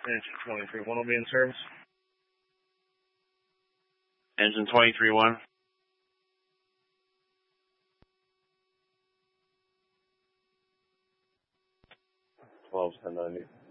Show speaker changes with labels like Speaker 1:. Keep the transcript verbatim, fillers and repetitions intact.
Speaker 1: Engine twenty-three one will be in service.
Speaker 2: Engine twenty-three one.
Speaker 1: twelve ten ninety.